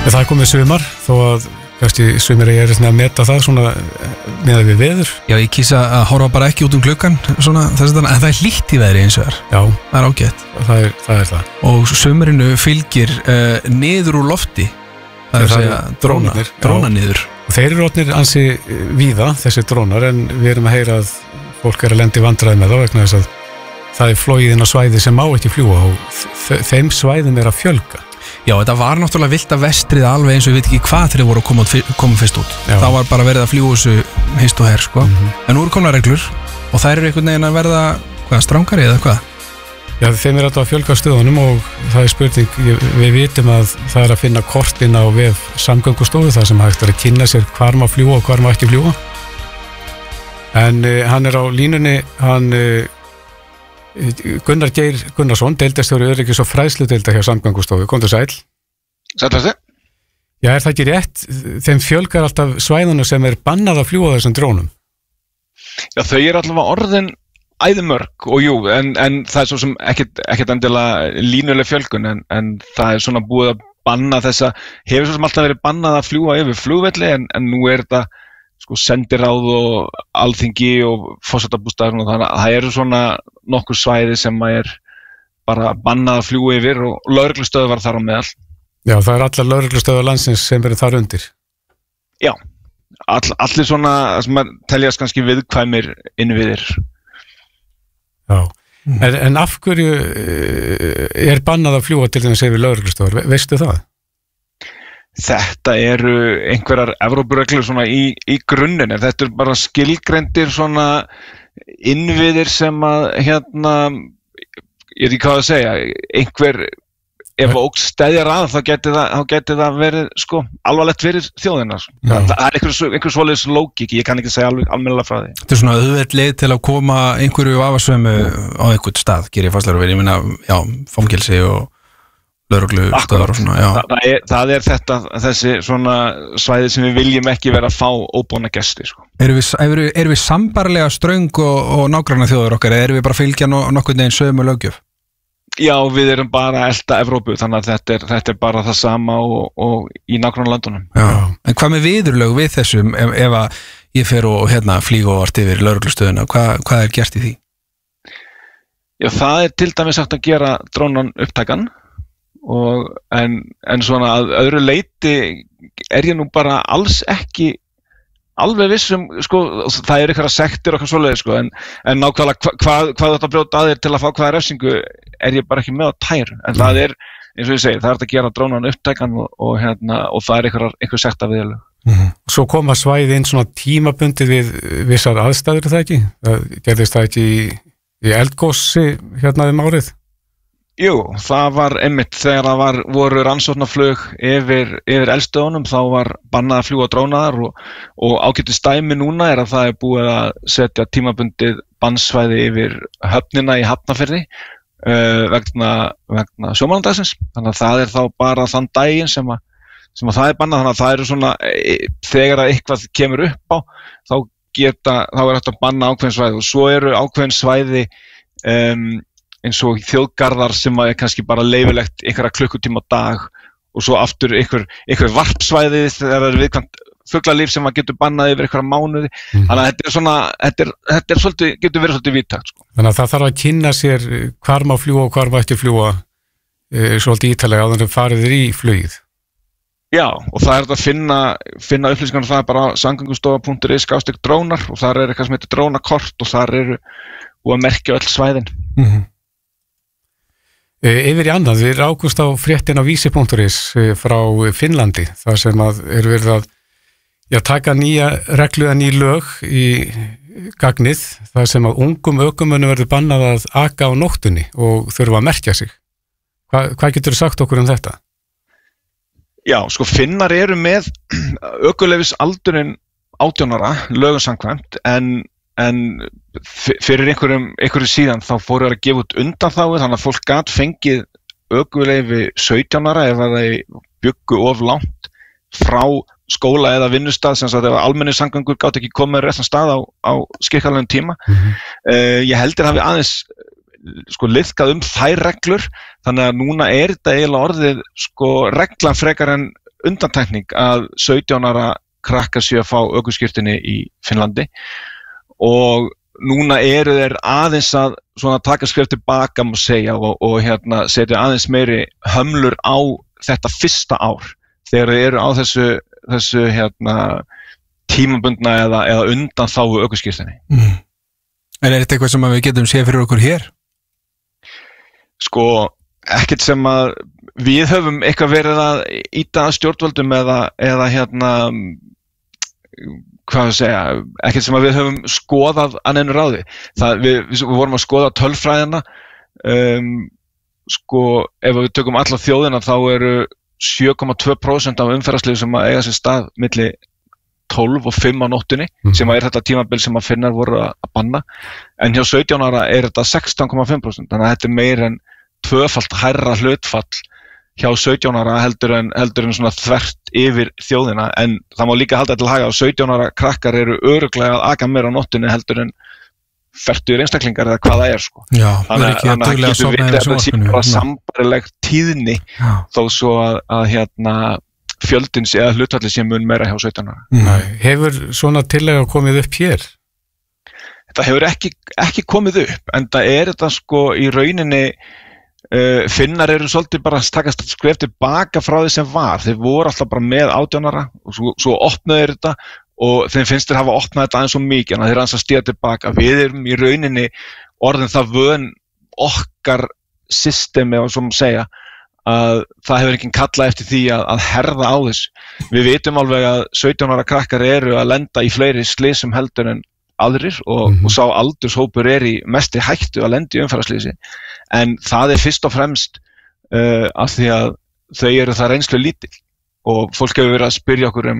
Það komið sumar, þó að kannski sumir ég að meta það svona með við veður. Já, ég kýsa að horfa bara ekki út gluggan svona, en það hlýtt í veðri eins og Já. Það ágætt. Það er það. Og sumrinu fylgir niður úr lofti. Það er að segja dróna niður. Og þeir eru orðnir ansi víða, þessi drónar, en við erum að heyra að fólk að lenda í vandræði með þá vegna þess að það er flogið inn á svæði sem má ekki fljúga og þeim svæðum að fjölga. Já, þetta var náttúrulega vilt að vestrið alveg eins og við veit ekki hvað þeir voru að koma fyrst út. Já. Það var bara verið að fljúga þessu hist og her, sko. En nú eru komna reglur og þær eru einhvern veginn að verða, strangari eða hvað? Já, þeim alltaf að fjölga stöðunum og það er spurning, við vitum að það er að finna kortin á vef Samgöngustofu þar sem hægt að kynna sér hvar má fljúga og hvar má ekki fljúga. En hann er á línunni, Gunnar Geir Gunnarsson, deildarstjóri öryggis- og fræðsludeilda hjá Samgöngustofu. Komdu sæl. Sæll þessi. Já, er það ekki rétt? Þeim fjölgar alltaf svæðunum sem er bannað að fljúga þessum drónum. Já, þau eru allavega orðin æðimörg og jú, en það er svo sem ekkert endilega línuleg fjölgun, en það er svona búið að banna þessa, hefur svo sem alltaf verið bannað að fljúga yfir flugvelli, en nú er þetta sko sendiráð og alþingi og forsetabústaðurinn og þannig að það eru svona nokkur svæði sem er bara bannað að fljúga yfir og lögreglustöð var þar á meðal. Já, það er allar lögreglustöðar landsins sem eru þar undir. Já, allir svona sem teljast kannski viðkvæmir innviðir. Já, en af hverju er bannað að fljúga til þess að yfir lögreglustöðar, veistu það? Þetta eru einhverjar Evrópureglur svona í grunninn, en þetta eru bara skilgreindir svona innviðir sem að ég veit ekki hvað að segja, ef óx steðjar að þá geti það verið sko alvarlegt fyrir þjóðina. Það er einhver svoleiðis lógík, ég kann ekki segja almennilega frá því. Þetta er svona auðveld leið til að koma einhverju vafasömu á einhvern stað, gerir fastlega verið, ég meina, já, fangelsi og lögreglustöðar og svona, já. Það er þessi svona svæði sem við viljum ekki vera að fá óbóna gesti, sko. Erum við sambarlega ströng og nágranna þjóður okkar, eða erum við bara að fylgja nokkurn veginn sömu löggjöf? Já, við erum bara að elta Evrópu, þannig að þetta er bara það sama og í nágranna landunum. Já. En hvað með viðurlög við þessum, ef að ég fer og flýga og vart yfir lögreglustöðuna, hvað er gert í því? Já, það er til dæmis hægt að gera drónan upptækan. En svona að öðru leyti er ég nú bara alls ekki alveg vissum, sko, það er einhverja sektir og eitthvað svoleiðis, sko, en nákvæmlega hvað þetta brjóta að þér til að fá hvaða refsingu er ég bara ekki með á tær, en það er, eins og ég segi, það er að gera drónan upptækan og það er einhver sekta viðurlög. Svo koma svæði inn svona tímabundið við vissar aðstæður, er það ekki? Gerðist það ekki í eldgossi við árið? Jú, það var einmitt þegar það voru rannsóknarflug yfir eldstöðunum, þá var bannað að fljúga drónaðar og ágætis dæmi núna er að það er búið að setja tímabundið bannsvæði yfir höfnina í Hafnarfirði vegna sjómannadagsins. Þannig að það er þá bara þann daginn sem að það er bannað, þannig að það eru svona, þegar að eitthvað kemur upp á, þá er hægt að banna ákveðin svæði og svo eru ákveðin svæði eins og þjóðgarðar sem er kannski bara leyfilegt einhverja klukkutíma á dag og svo aftur einhver varpsvæði þegar það er viðkvæmt fuglalíf sem getur bannað yfir einhverja mánuði. Þannig að þetta er svona, þetta er svolítið, getur verið svolítið víðtækt, sko. Þannig að það þarf að kynna sér hvar má fljúga og hvar má ekki fljúga svolítið ítalega áður en farið í flugið. Já, og það er að finna upplýsingar um það bara á samgöngustofa.is/drónar og þar er eitthvað sem heitir drónakort og þar eru búið að merkja öll svæðin. Yfir í annað, við rákumst á fréttin á vísi.is frá Finnlandi, þar sem að eru verið að taka nýja reglu eða ný lög í gagnið, þar sem að ungum ökumönnum verður bannað að aka á nóttunni og þurfa að merkja sig. Hvað getur þú sagt okkur um þetta? Já, sko Finnar eru með ökuleyfisaldurinn 18 ára, lögum samkvæmt, en fyrir einhverju síðan þá fóru að gefa út undanþágu, þannig að fólk gat fengið ökuleyfi 17 ára ef að þeir bjuggu of langt frá skóla eða vinnustað, sem sagt ef almennir samgöngur gátu ekki komið réttan stað á skikkalegum tíma. Ég heldur hafi aðeins sko liðkað þær reglur, þannig að núna er þetta eiginlega orðið sko reglan frekar en undantekning að 17 ára krakkar séu að fá ökuskírteini í Finnlandi og núna eru þeir aðeins að svona taka skref tilbaka má segja og setja aðeins meiri hömlur á þetta fyrsta ár þegar þeir eru á þessu tímabundna eða undanþágu ökuskírteini. En þetta eitthvað sem við getum séð fyrir okkur hér? Sko, ekkert sem að við höfum eitthvað verið að ýta stjórnvöldum eða hvað segja, ekkert sem að við höfum skoðað að neinu ráði. Við vorum að skoða tölfræðina, sko, ef við tökum alla þjóðina þá eru 7,2% af umferðarslysum sem að eiga sér stað milli 12 og 5 á nóttunni, sem er þetta tímabil sem að Finnar voru að banna, en hjá 17 ára er þetta 16,5%, þannig að þetta er meir en tvöfalt hærra hlutfall hjá 17 ára heldur en svona þvert yfir þjóðina, en það má líka halda til haga að 17 ára krakkar eru örugglega að aka meira á nóttunni heldur en 40 einstaklingar eða hvað það er sko. Já, þannig að það getur verið að þetta sé bara sambærileg tíðni þó svo að fjöldins eða hlutfalli sé mun meira hjá 17 ára. Hefur svona tillega komið upp hér? Þetta hefur ekki komið upp, en það er þetta sko í rauninni Finnar eru svolítið bara að taka skref tilbaka frá því sem var. Þeir voru alltaf bara með 18 ára og svo opnaðu þeir þetta og þeim finnst þeir hafa opnað þetta aðeins svo mikið, en þeir eru aðeins að stíga tilbaka. Við erum í rauninni orðin það vön okkar systemi og svo má segja að það hefur ekki kallað eftir því að herða á þessu. Við vitum alveg að 17 ára krakkar eru að lenda í fleiri slysum heldur en aðrir og sá aldurshópur er í mesti hættu að lenda í umferðarslysi. En það er fyrst og fremst af því að þau eru það reynslu lítil og fólk hefur verið að spyrja okkur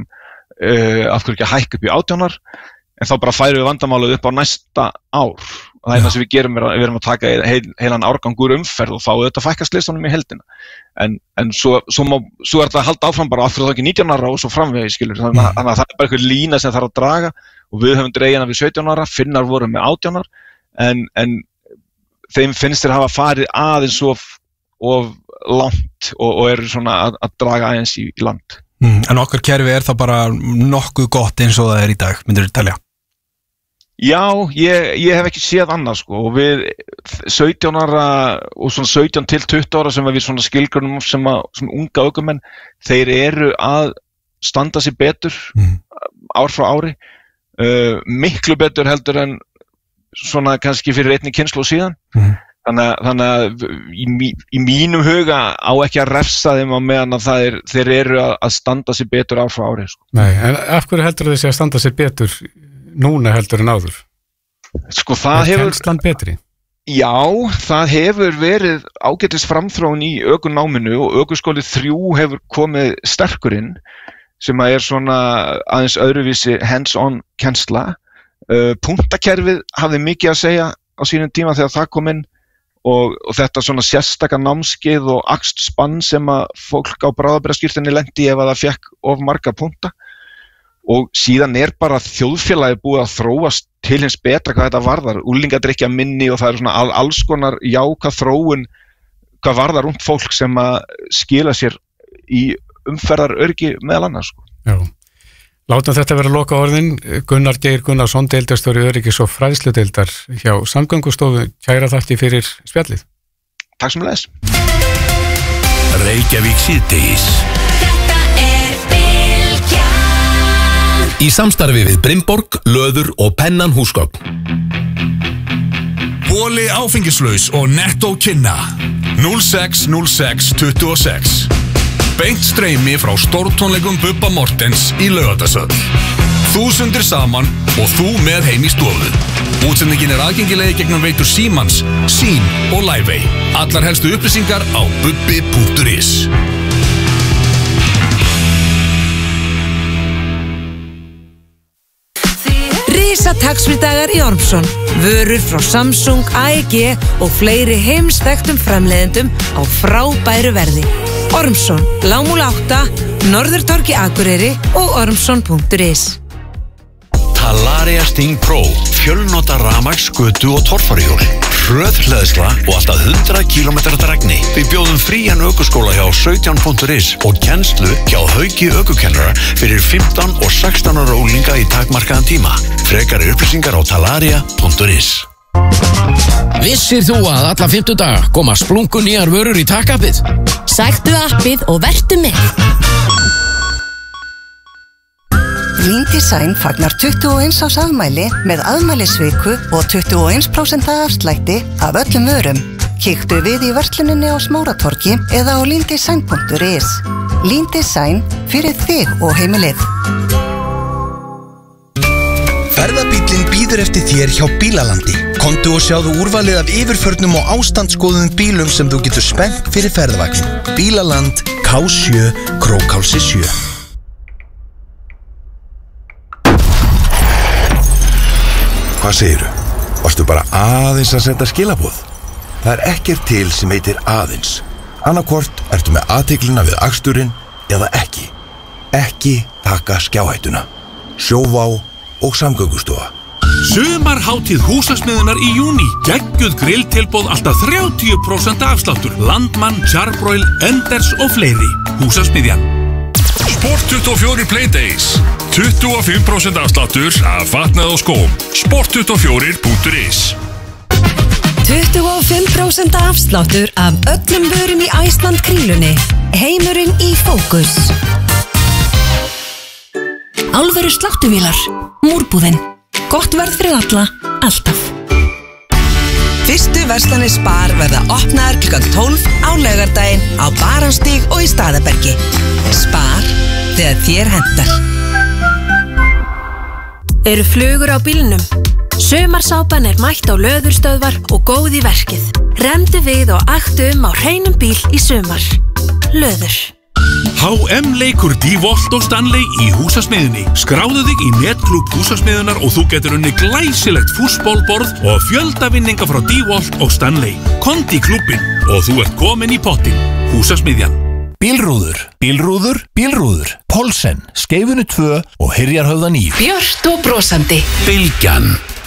af hverju ekki að hækka upp í 18 ár, en þá bara færum við vandamálið upp á næsta ár. Og það er það sem við gerum, við erum að taka heilan árgang úr umferð og þá auðvitað fækka slysunum í heildina. En svo er þetta að halda áfram bara af því þá ekki 19 ára og svo framvegis, skilur. Þannig að það er bara einhver lína sem þarf að draga og við höfum dregina við 17 ára, Finnar voru með 18 ár, en þeim finnst þeir hafa farið aðeins of langt og eru svona að draga aðeins í land. En okkar kerfi er það bara nokkuð gott eins og það er í dag, myndir þú telja? Já, ég hef ekki séð annað sko og við 17 ára og svona 17 til 20 ára sem við svona skilgrunum sem unga ökumenn, þeir eru að standa sig betur ár frá ári, miklu betur heldur en svona kannski fyrir einni kynslóð síðan. Þannig að í mínum huga á ekki að refsa þeim á meðan að þeir eru að standa sig betur ár frá ári sko. Nei, en af hverju heldur þessi að standa sig betur núna heldur en áður? Sko það hefur... Kennslan betri? Já, það hefur verið ágætis framþróun í ökunáminu og ökuskóli 3 hefur komið sterkur inn sem að er svona aðeins öðruvísi hands-on kennsla. Punktakerfið hafði mikið að segja á sínum tíma þegar það kom inn og þetta svona sérstaka námskeið og akstursbann sem að fólk á bráðabirgðaskírteinni lendi ef að það fekk of marga punkta. Og síðan er bara þjóðfélagi búið að þróast til hins betra hvað þetta varðar. Unglingadrykkja minni og það er svona alls konar jákvæð þróun hvað varðar ungt fólk sem að skila sér í umferðaröryggi meðal annars. Já. Látum þetta vera loka orðin. Gunnar Geir Gunnarsson, deildarstjóri öryggis og fræðsludeildar hjá Samgöngustofu. Kæra þakki fyrir spjallið. Takk sem leis. Reykjavík síðdegis. Í samstarfi við Brimborg, Löður og Pennan húsgögn. Bóli áfengislaus og Netto kynna 060626. Beint streymi frá stórtónleikum Bubba Mortens í Laugardalshöll. 1000 saman og þú með heim í stofu. Útsendingin er aðgengilegi gegnum veitur Símans, Sín og Liveway. Allar helstu upplýsingar á bubbi.is. Taxfree-dagar í Ormsson. Vörur frá Samsung, AEG og fleiri heimsþekktum framleiðendum á frábæru verði. Ormsson, Lágmúla 8, Norðurtorgi Akureyri og ormsson.is. Talaria Sting Pro, fjölnota rafmagns, skötu og torfæruhjól. Hröð hleðsla og alltaf 100 km drægni. Við bjóðum frían ökuskóla hjá 17.is og kennslu hjá Hauki ökukennara fyrir 15 og 16 ára unglinga í takmarkaðan tíma. Frekari upplýsingar á talaria.is. Vissir þú að alla 50 daga koma splungu nýjar vörur í takkappið? Sæktu appið og vertu með. Lean Design fagnar 21 ás afmæli með afmælisviku og 21% afslætti af öllum vörum. Kíktu við í versluninni á Smáratorgi eða á leandesign.is. Lean Design fyrir þig og heimilið. Ferðabíllinn bíður eftir þér hjá Bílalandi. Komdu og sjáðu úrvalið af yfirförnum og ástandsgóðum bílum sem þú getur spennt fyrir ferðavagnin. Bílaland, K7, Krókhálsi 7. Hvað segirðu? Varstu bara aðeins að senda skilaboð? Það er ekkert til sem heitir aðeins. Annarkvort ertu með athyglina við aksturinn eða ekki. Ekki taka skjáhættuna. Sjóvá og Samgöngustofa. Sumarhátíð Húsasmiðjunar í júní. Geggjuð grilltilboð alltaf 30% afsláttur. Landmann, Charbroil, Enders og fleiri. Húsasmiðjan. Sport24 Playdays. 25% afsláttur af fatnað og skóm. Sport24.is. 25% afsláttur af öllum vörum í Iceland krílunni. Heimurinn í fókus. Alvöru sláttuvílar. Múrbúðin. Gott verð fyrir alla, alltaf. Fyrstu verslanir Spar verða opnaðar klukkan 12 á laugardaginn á Baranstíg og í Staðarbergi. Spar, þegar þér hentar. Eru flugur á bílnum? Sumarsápan mætt á löðurstöðvar og góð í verkið. Remdu við og aktu á hreinum bíl í sumar. Löður. H&M leikur DeWalt og Stanley í Húsasmiðjunni. Skráðu þig í netklúbb Húsasmiðjunar og þú getur unnið glæsilegt fútbolborð og fjöldavinninga frá DeWalt og Stanley. Komdu í klúbbinn og þú ert komin í pottinn. Húsasmiðjan. Bílrúður, bílrúður, bílrúður. Pólsen, Skeifunu 2 og Hyrjarhöfða 9. Björt og brosandi. Bylgjan.